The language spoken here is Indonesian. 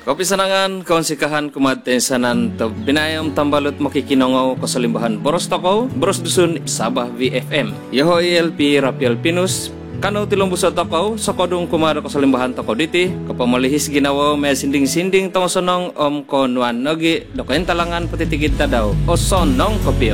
Kopi sanangan, kaonsikahan kumatensanan to binayam tambalot makikinongaw kasalimbahan boros toko, boros dusun Sabah VFM. Yaho ELP Rapiel Pinus, kano tilong buso toko, sakodong kumaro kasalimbahan toko diti, kapamalihis ginawa may sinding-sinding tong sonong om konwan nogi, dokain talangan patitigid ta daw, o sonong kopio.